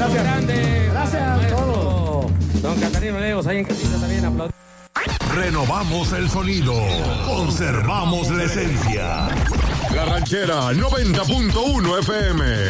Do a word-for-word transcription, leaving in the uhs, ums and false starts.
gracias. Grande. Gracias a todos. Don Catarino Leos, ahí en casita también aplaudir. Renovamos el sonido, conservamos la esencia. La Ranchera noventa punto uno F M.